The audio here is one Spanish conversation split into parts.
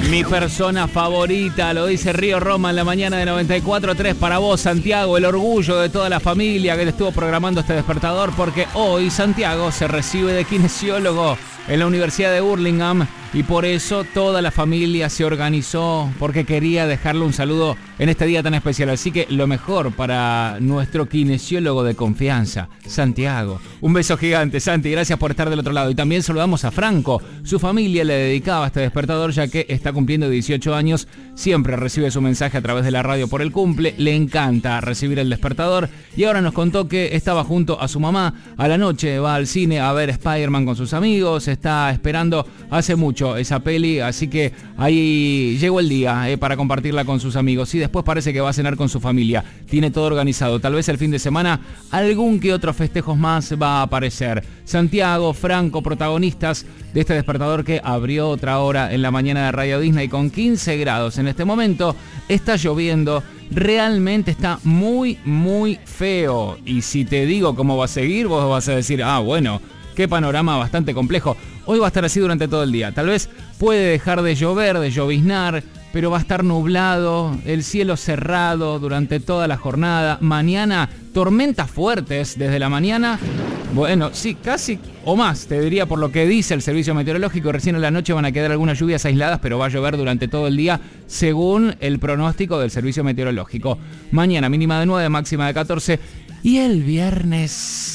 Mi persona favorita, lo dice Río Roma en la mañana de 94.3 para vos, Santiago, el orgullo de toda la familia que te estuvo programando este despertador, porque hoy Santiago se recibe de kinesiólogo en la Universidad de Burlingame y por eso toda la familia se organizó porque quería dejarle un saludo en este día tan especial. Así que lo mejor para nuestro kinesiólogo de confianza, Santiago. Un beso gigante, Santi, gracias por estar del otro lado. Y también saludamos a Franco. Su familia le dedicaba este despertador ya que está cumpliendo 18 años. Siempre recibe su mensaje a través de la radio por el cumple. Le encanta recibir el despertador y ahora nos contó que estaba junto a su mamá. A la noche va al cine a ver Spider-Man con sus amigos. Está esperando hace mucho esa peli, así que ahí llegó el día para compartirla con sus amigos y después parece que va a cenar con su familia. Tiene todo organizado, tal vez el fin de semana algún que otro festejos más va a aparecer. Santiago, Franco, protagonistas de este despertador que abrió otra hora en la mañana de Radio Disney con 15 grados en este momento. Está lloviendo, realmente está muy, muy feo. Y si te digo cómo va a seguir, vos vas a decir, bueno, qué panorama bastante complejo. Hoy va a estar así durante todo el día. Tal vez puede dejar de llover, de lloviznar, pero va a estar nublado, el cielo cerrado durante toda la jornada. Mañana, tormentas fuertes desde la mañana. Bueno, sí, casi o más, te diría por lo que dice el servicio meteorológico. Recién en la noche van a quedar algunas lluvias aisladas, pero va a llover durante todo el día, según el pronóstico del servicio meteorológico. Mañana mínima de 9, máxima de 14. Y el viernes...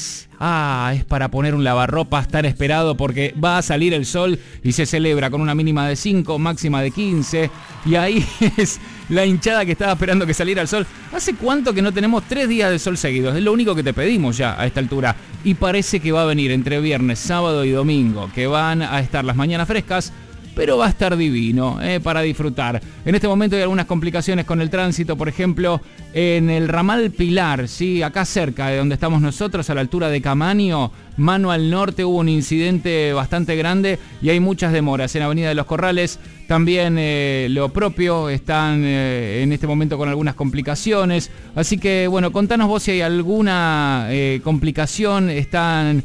es para poner un lavarropas tan esperado porque va a salir el sol y se celebra con una mínima de 5, máxima de 15. Y ahí es la hinchada que estaba esperando que saliera el sol. ¿Hace cuánto que no tenemos 3 días de sol seguidos? Es lo único que te pedimos ya a esta altura. Y parece que va a venir entre viernes, sábado y domingo, que van a estar las mañanas frescas, pero va a estar divino para disfrutar. En este momento hay algunas complicaciones con el tránsito, por ejemplo, en el ramal Pilar, ¿sí? Acá cerca de donde estamos nosotros, a la altura de Camaño, mano al norte, hubo un incidente bastante grande y hay muchas demoras. En Avenida de los Corrales también lo propio, están en este momento con algunas complicaciones. Así que, bueno, contanos vos si hay alguna complicación, están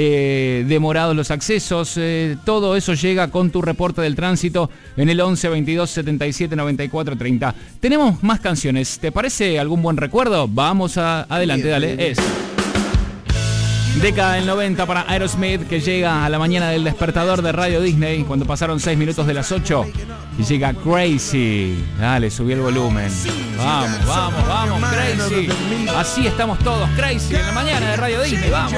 demorados los accesos, todo eso llega con tu reporte del tránsito en el 11 22 77 94 30. Tenemos más canciones, ¿te parece algún buen recuerdo? Vamos adelante, dale, es... Década del 90 para Aerosmith, que llega a la mañana del despertador de Radio Disney cuando pasaron 6 minutos de las 8 y llega Crazy. Dale, subí el volumen. Vamos, vamos, vamos, Crazy. Así estamos todos, Crazy, en la mañana de Radio Disney, vamos.